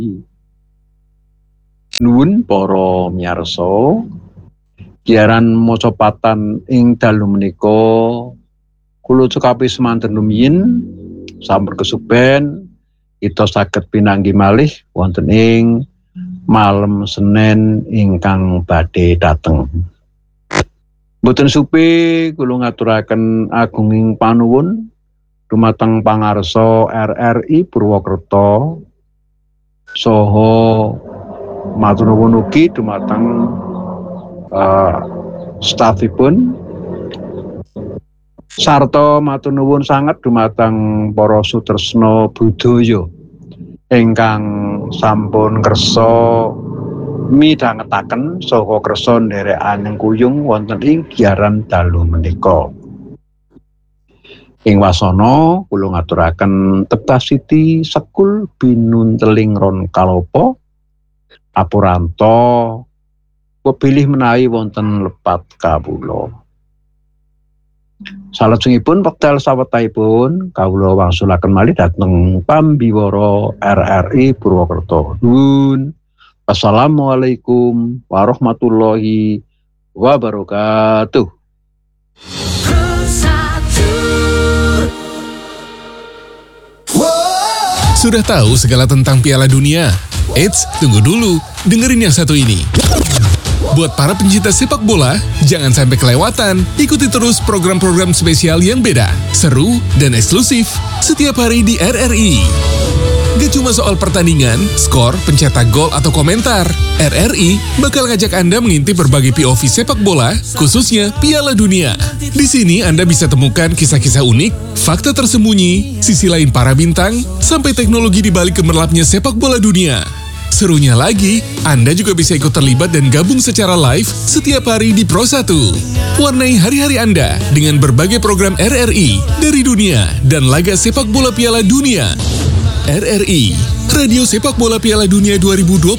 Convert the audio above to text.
Nuwun para miyarsa, giaran mocopatan ing dalu menika kula cekapi semanten rumiyin sampun kesupen kita saged pinanggi malih wonten ing malem Senin ingkang badhe dateng. Mboten supi kula ngaturaken agunging panuwun dumateng pangarsa RRI Purwokerto saha matur nuwun ugi dumateng stafipun sarta matur nuwun sanget dumateng para sutresna budaya ingkang sampun kersa midhangetaken saha kersa nderekaken kuyung wonten ing giaran dalu menika. Ing wasana kula ngaturaken tebah siti sekul binunteling ron kalopa apuranta kepilih menawi wonten lepat kawula. Salajengipun wekdal sawetahipun kawula wangsulaken malih dhateng pambiwara RRI Purwokerto. Nuwun. Assalamualaikum warahmatullahi wabarakatuh. Sudah tahu segala tentang Piala Dunia? Eits, tunggu dulu, dengerin yang satu ini. Buat para pencinta sepak bola, jangan sampai kelewatan. Ikuti terus program-program spesial yang beda, seru, dan eksklusif setiap hari di RRI. Gak cuma soal pertandingan, skor, pencetak gol, atau komentar. RRI bakal ngajak Anda mengintip berbagai POV sepak bola, khususnya Piala Dunia. Di sini Anda bisa temukan kisah-kisah unik, fakta tersembunyi, sisi lain para bintang, sampai teknologi di balik gemerlapnya sepak bola dunia. Serunya lagi, Anda juga bisa ikut terlibat dan gabung secara live setiap hari di Pro 1. Warnai hari-hari Anda dengan berbagai program RRI dari dunia dan laga sepak bola Piala Dunia. RRI, Radio Sepak Bola Piala Dunia 2026.